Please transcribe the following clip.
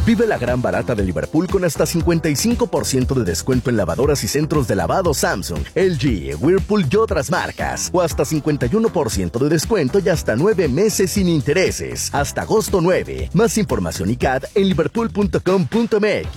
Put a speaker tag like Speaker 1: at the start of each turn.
Speaker 1: Vive la gran barata de Liverpool con hasta 55% de descuento en lavadoras y centros de lavado Samsung, LG, Whirlpool y otras marcas. O hasta 51% de descuento y hasta 9 meses sin intereses. Hasta agosto 9. Más información y CAT en liverpool.com.mx.